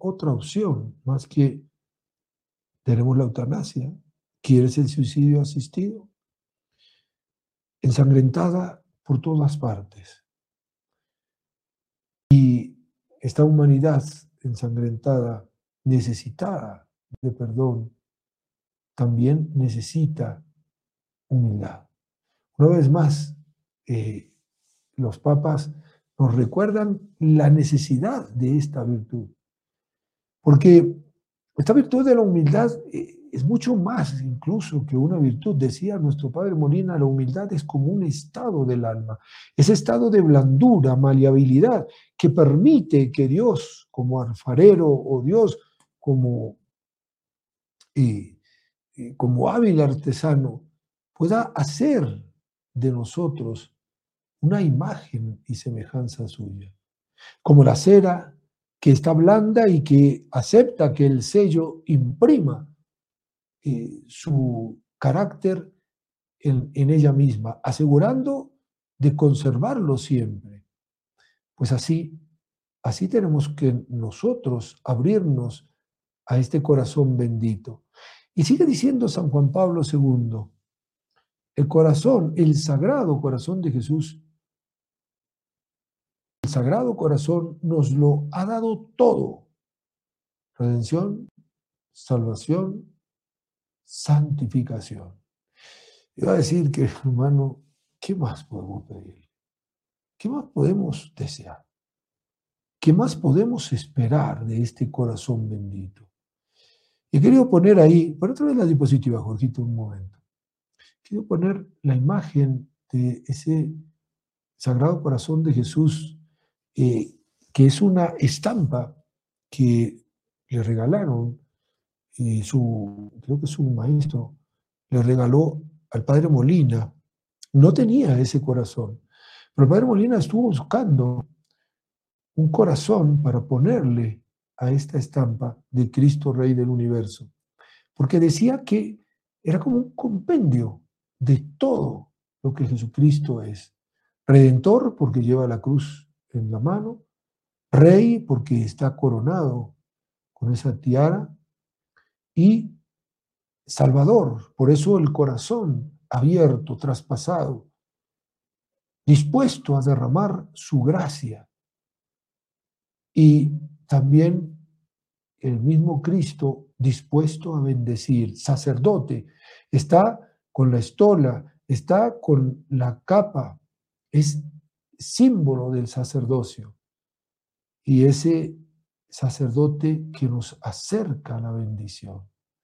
otra opción más que tenemos la eutanasia. ¿Quieres el suicidio asistido? Ensangrentada por todas partes. Y esta humanidad ensangrentada, necesitada de perdón, también necesita humildad. Una vez más, los papas nos recuerdan la necesidad de esta virtud, porque esta virtud de la humildad es mucho más incluso que una virtud. Decía nuestro padre Molina, la humildad es como un estado del alma, ese estado de blandura, maleabilidad, que permite que Dios como alfarero o Dios como, como hábil artesano pueda hacer de nosotros una imagen y semejanza suya, como la cera que está blanda y que acepta que el sello imprima su carácter en ella misma, asegurando de conservarlo siempre. Pues así tenemos que nosotros abrirnos a este corazón bendito. Y sigue diciendo San Juan Pablo II, el corazón, el sagrado corazón de Jesús, el sagrado corazón nos lo ha dado todo: redención, salvación, santificación. Iba a decir que, hermano, ¿qué más podemos pedir? ¿Qué más podemos desear? ¿Qué más podemos esperar de este corazón bendito? Y he querido poner ahí, por otra vez la diapositiva, Jorgito, un momento. Quiero poner la imagen de ese Sagrado Corazón de Jesús, que es una estampa que le regalaron, creo que su maestro le regaló al padre Molina. No tenía ese corazón, pero el padre Molina estuvo buscando un corazón para ponerle a esta estampa de Cristo Rey del Universo, porque decía que era como un compendio de todo lo que Jesucristo es. Redentor, porque lleva la cruz en la mano; Rey, porque está coronado con esa tiara; y Salvador, por eso el corazón abierto, traspasado, dispuesto a derramar su gracia. Y también el mismo Cristo dispuesto a bendecir. Sacerdote, está con la estola, está con la capa, es símbolo del sacerdocio. Y ese sacerdote que nos acerca a la bendición.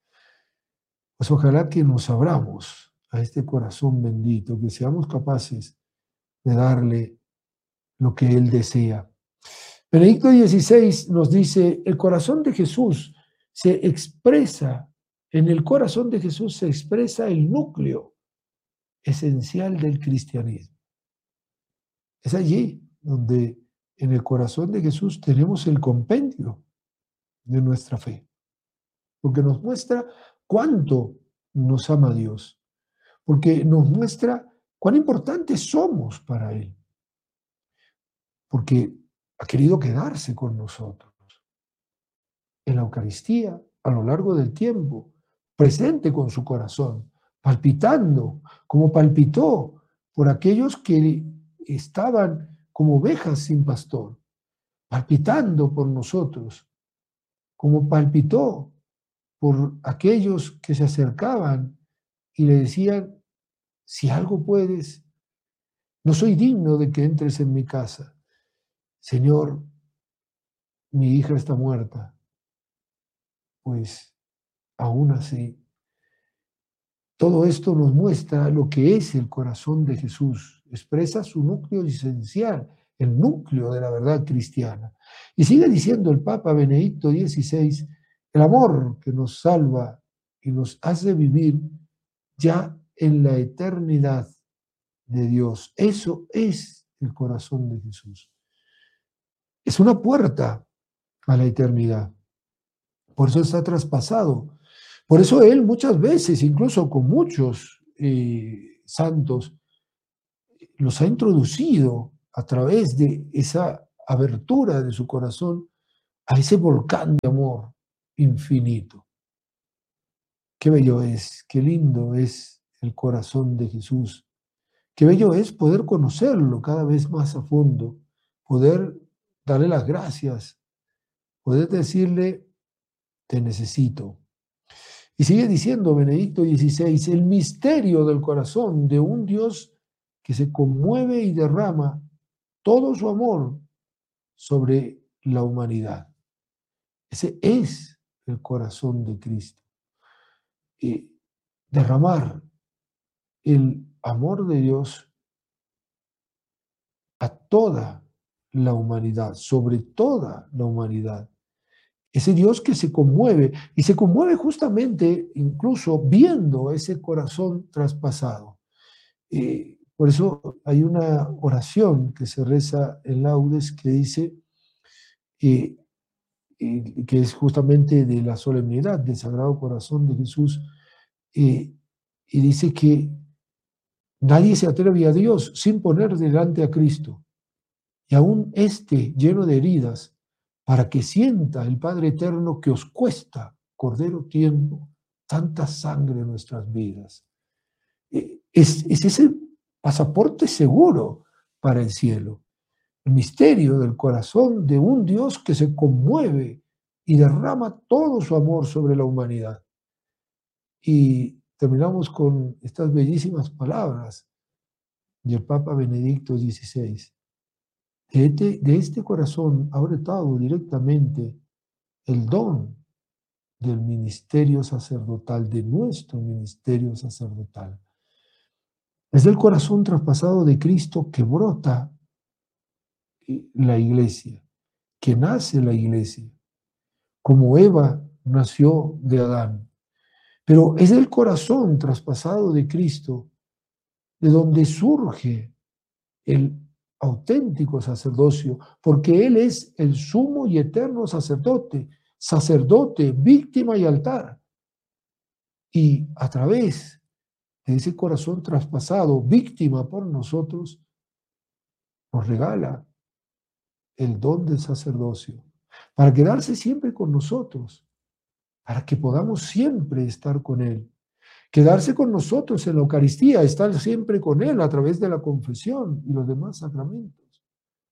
Pues ojalá que nos abramos a este corazón bendito, que seamos capaces de darle lo que Él desea. Benedicto XVI nos dice, el corazón de Jesús se expresa, en el corazón de Jesús se expresa el núcleo esencial del cristianismo. Es allí donde en el corazón de Jesús tenemos el compendio de nuestra fe, porque nos muestra cuánto nos ama Dios, porque nos muestra cuán importantes somos para Él, porque ha querido quedarse con nosotros en la Eucaristía a lo largo del tiempo, presente con su corazón, palpitando, como palpitó por aquellos que estaban como ovejas sin pastor, palpitando por nosotros, como palpitó por aquellos que se acercaban y le decían, si algo puedes, no soy digno de que entres en mi casa. Señor, mi hija está muerta. Pues aún así, todo esto nos muestra lo que es el corazón de Jesús. Expresa su núcleo esencial, el núcleo de la verdad cristiana. Y sigue diciendo el Papa Benedicto XVI, el amor que nos salva y nos hace vivir ya en la eternidad de Dios. Eso es el corazón de Jesús. Es una puerta a la eternidad. Por eso está traspasado. Por eso Él muchas veces, incluso con muchos santos, los ha introducido a través de esa abertura de su corazón a ese volcán de amor infinito. Qué bello es, qué lindo es el corazón de Jesús. Qué bello es poder conocerlo cada vez más a fondo, poder darle las gracias, poder decirle, te necesito. Y sigue diciendo Benedicto XVI, el misterio del corazón de un Dios que se conmueve y derrama todo su amor sobre la humanidad. Ese es el corazón de Cristo. Y derramar el amor de Dios a toda la humanidad, sobre toda la humanidad. Ese Dios que se conmueve, y se conmueve justamente incluso viendo ese corazón traspasado. Por eso hay una oración que se reza en Laudes que dice, que es justamente de la solemnidad del Sagrado Corazón de Jesús, y dice que nadie se atreve a Dios sin poner delante a Cristo, y aún este lleno de heridas, para que sienta el Padre Eterno que os cuesta, Cordero tierno, tanta sangre en nuestras vidas. Es ese pasaporte seguro para el cielo. El misterio del corazón de un Dios que se conmueve y derrama todo su amor sobre la humanidad. Y terminamos con estas bellísimas palabras del Papa Benedicto XVI. De este corazón ha brotado directamente el don del ministerio sacerdotal, de nuestro ministerio sacerdotal. Es del corazón traspasado de Cristo que brota la iglesia, que nace la iglesia, como Eva nació de Adán. Pero es del corazón traspasado de Cristo de donde surge el auténtico sacerdocio, porque Él es el sumo y eterno sacerdote, sacerdote, víctima y altar. Y a través de ese corazón traspasado, víctima por nosotros, nos regala el don del sacerdocio, para quedarse siempre con nosotros, para que podamos siempre estar con Él. Quedarse con nosotros en la Eucaristía, estar siempre con Él a través de la confesión y los demás sacramentos.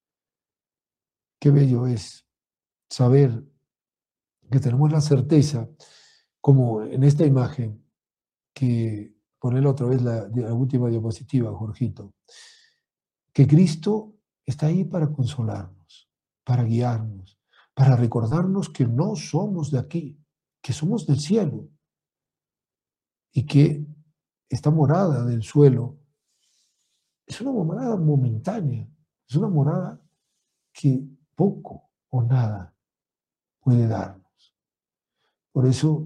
Qué bello es saber que tenemos la certeza, como en esta imagen, que ponerla otra vez la última diapositiva, Jorgito, que Cristo está ahí para consolarnos, para guiarnos, para recordarnos que no somos de aquí, que somos del cielo y que esta morada del suelo es una morada momentánea, es una morada que poco o nada puede darnos. Por eso,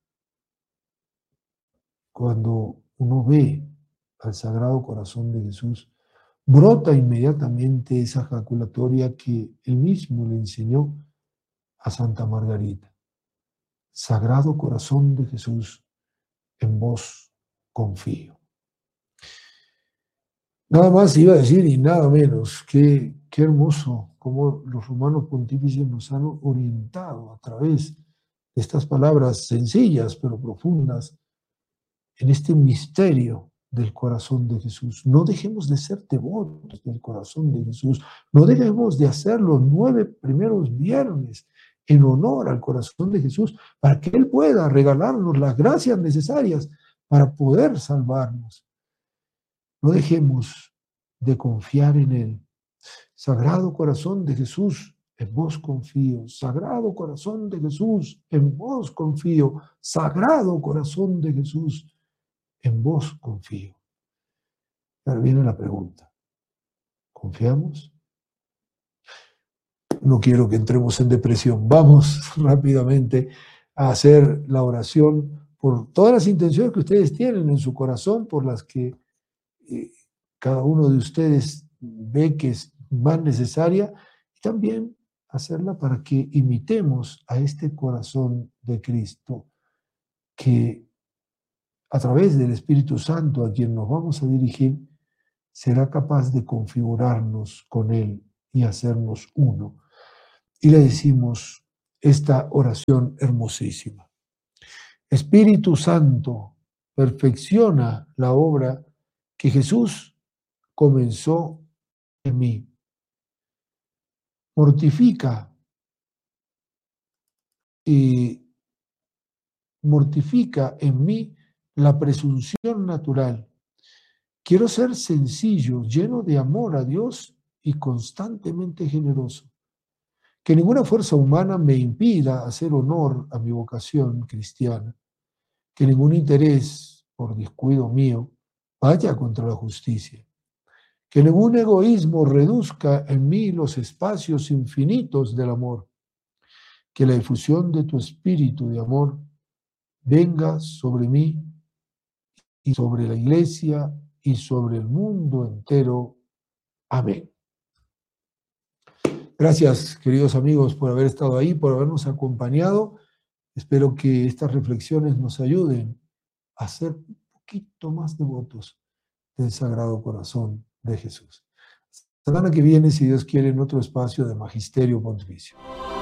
cuando uno ve al Sagrado Corazón de Jesús, brota inmediatamente esa ejaculatoria que él mismo le enseñó a Santa Margarita. Sagrado Corazón de Jesús, en vos confío. Nada más iba a decir y nada menos. Qué hermoso cómo los romanos pontífices nos han orientado a través de estas palabras sencillas pero profundas en este misterio del corazón de Jesús. No dejemos de ser devotos del corazón de Jesús. No dejemos de hacer los 9 primeros viernes en honor al corazón de Jesús para que Él pueda regalarnos las gracias necesarias para poder salvarnos. No dejemos de confiar en Él. Sagrado Corazón de Jesús, en vos confío. Sagrado Corazón de Jesús, en vos confío. Sagrado Corazón de Jesús, en vos confío. Ahora viene la pregunta. ¿Confiamos? No quiero que entremos en depresión. Vamos rápidamente a hacer la oración por todas las intenciones que ustedes tienen en su corazón, por las que cada uno de ustedes ve que es más necesaria, y también hacerla para que imitemos a este corazón de Cristo, que a través del Espíritu Santo a quien nos vamos a dirigir, será capaz de configurarnos con Él y hacernos uno. Y le decimos, esta oración hermosísima. Espíritu Santo, perfecciona la obra que Jesús comenzó en mí. Mortifica en mí la presunción natural. Quiero ser sencillo, lleno de amor a Dios y constantemente generoso. Que ninguna fuerza humana me impida hacer honor a mi vocación cristiana. Que ningún interés por descuido mío vaya contra la justicia. Que ningún egoísmo reduzca en mí los espacios infinitos del amor. Que la difusión de tu espíritu de amor venga sobre mí y sobre la iglesia y sobre el mundo entero. Amén. Gracias, queridos amigos, por haber estado ahí, por habernos acompañado. Espero que estas reflexiones nos ayuden a ser un poquito más devotos del Sagrado Corazón de Jesús. Semana que viene, si Dios quiere, en otro espacio de Magisterio Pontificio.